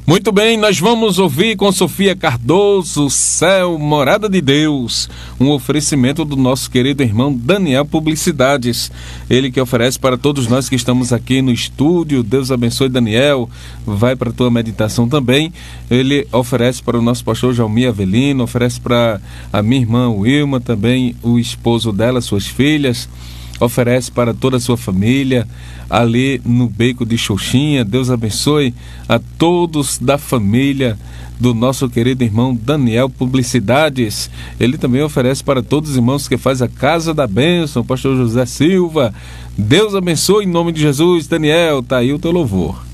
Muito bem, nós vamos ouvir com Sofia Cardoso, Céu, Morada de Deus, um oferecimento do nosso querido irmão Daniel Publicidades, ele que oferece para todos nós que estamos aqui no estúdio. Deus abençoe, Daniel, vai para a tua meditação também. Ele oferece para o nosso pastor Jaumir Avelino, oferece para a minha irmã Wilma, também o esposo dela, suas filhas, oferece para toda a sua família ali no Beco de Xoxinha. Deus abençoe a todos da família do nosso querido irmão Daniel Publicidades. Ele também oferece para todos os irmãos que faz a Casa da Bênção, pastor José Silva. Deus abençoe em nome de Jesus. Daniel, tá aí o teu louvor.